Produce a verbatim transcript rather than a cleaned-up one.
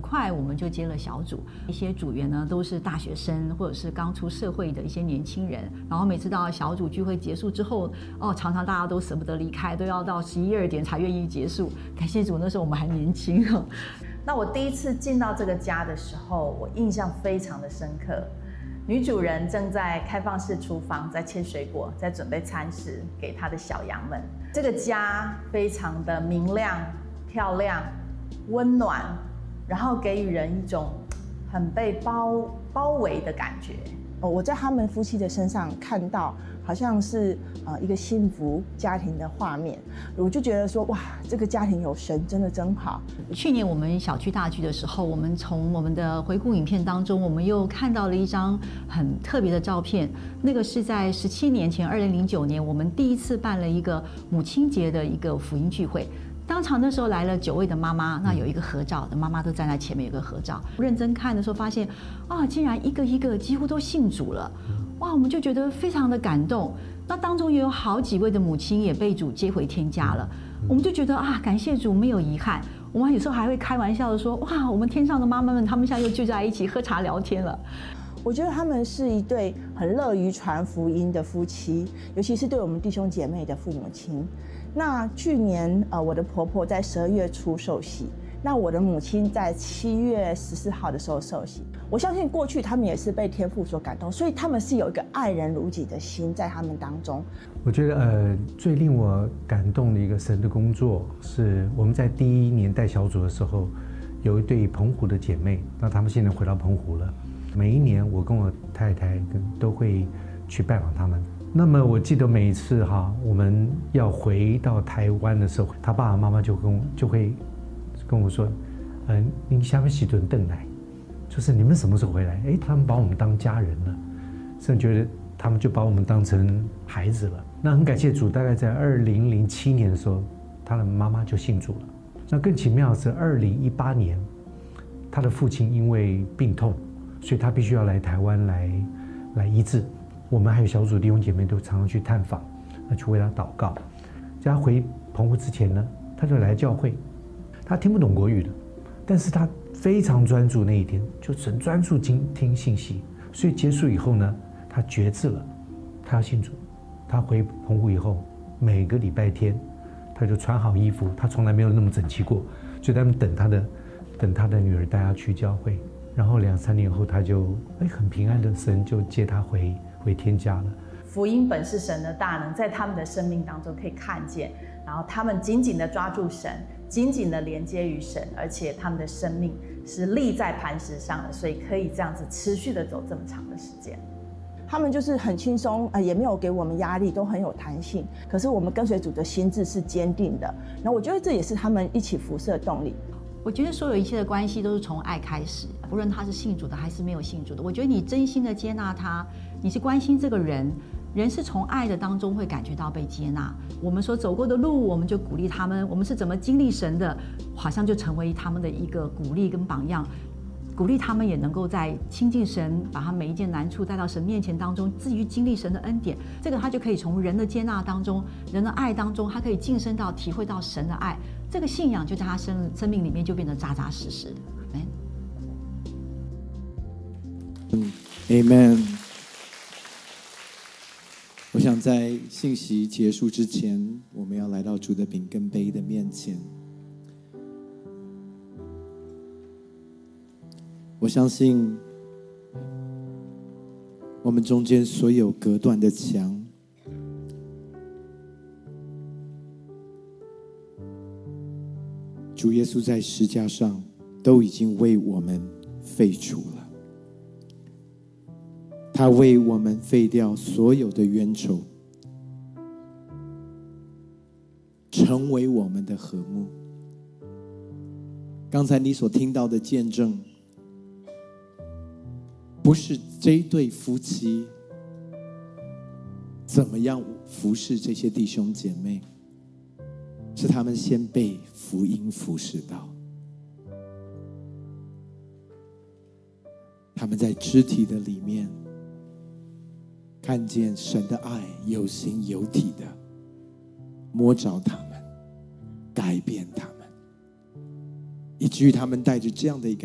快我们就接了小组，一些组员呢都是大学生或者是刚出社会的一些年轻人，然后每次到小组聚会结束之后，哦，常常大家都舍不得离开，都要到十一二点才愿意结束。感谢主，那时候我们还年轻。 那我第一次进到这个家的时候，我印象非常的深刻。女主人正在开放式厨房，在切水果，在准备餐食给她的小羊们。这个家非常的明亮、漂亮、温暖，然后给予人一种很被包包围的感觉。 我在他们夫妻的身上看到，好像是呃一个幸福家庭的画面，我就觉得说，哇，这个家庭有神，真的真好。 去年我们小区大聚的时候，我们从我们的回顾影片当中，我们又看到了一张很特别的照片。那个是在十七年前，二零零九年，我们第一次办了一个母亲节的一个福音聚会。当场那时候来了九位的妈妈，那有一个合照的妈妈都站在前面，有个合照。认真看的时候发现，啊，竟然一个一个几乎都信主了，哇，我们就觉得非常的感动。那当中也有好几位的母亲也被主接回天家了，我们就觉得啊，感谢主，没有遗憾。我们有时候还会开玩笑的说，哇，我们天上的妈妈们，他们现在又聚在一起喝茶聊天了。 我觉得他们是一对很乐于传福音的夫妻，尤其是对我们弟兄姐妹的父母亲。那去年呃，我的婆婆在十二月初受洗，那我的母亲在七月十四号的时候受洗。我相信过去他们也是被天父所感动，所以他们是有一个爱人如己的心在他们当中。 我觉得呃，最令我感动的一个神的工作，是我们在第一年带小组的时候，有一对澎湖的姐妹，那她们现在回到澎湖了。每一年我跟我太太都会去拜访他们。那么我记得每一次哈，我们要回到台湾的时候，他爸爸妈妈就跟我就会跟我说，嗯、呃，您下面洗顿邓来，就是你们什么时候回来？哎，他们把我们当家人了，甚至觉得他们就把我们当成孩子了。那很感谢主，大概在二零零七年的时候，他的妈妈就信主了。那更奇妙的是，二零一八年，他的父亲因为病痛，所以他必须要来台湾来来医治。我们还有小组弟兄姐妹都常常去探访，那去为他祷告。在他回澎湖之前呢，他就来教会。他听不懂国语的，但是他非常专注那一天，就很专注听听信息。所以结束以后呢，他决志了，他要信主。他回澎湖以后，每个礼拜天，他就穿好衣服，他从来没有那么整齐过，就在那边等他的，等他的女儿带他去教会。然后两三年后，他就哎很平安的，神就接他回。回天家了。 福音本是神的大能，在他们的生命当中可以看见，然后他们紧紧的抓住神，紧紧的连接于神，而且他们的生命是立在磐石上的，所以可以这样子持续的走这么长的时间。 他们就是很轻松，呃，也没有给我们压力，都很有弹性。可是我们跟随主的心智是坚定的，然后我觉得这也是他们一起辐射的动力。 我觉得所有一切的关系都是从爱开始，无论他是信主的还是没有信主的。我觉得你真心的接纳他，你是关心这个人，人是从爱的当中会感觉到被接纳。我们所走过的路，我们就鼓励他们，我们是怎么经历神的，好像就成为他们的一个鼓励跟榜样。鼓励他们也能够在亲近神，把他每一件难处带到神面前当中，至于经历神的恩典，这个他就可以从人的接纳当中，人的爱当中，他可以晋升到体会到神的爱，这个信仰就在他生生命里面就变得扎扎实实的。 嗯 ，Amen。我想在信息结束之前，我们要来到主的饼跟杯的面前。我相信我们中间所有隔断的墙，主耶稣在十架上都已经为我们废除了，他为我们废掉所有的冤仇，成为我们的和睦。刚才你所听到的见证，不是这一对夫妻怎么样服侍这些弟兄姐妹，是他们先被福音服侍到，他们在肢体的里面看见神的爱有形有体的摸着他们，改变他们，以至于他们带着这样的一个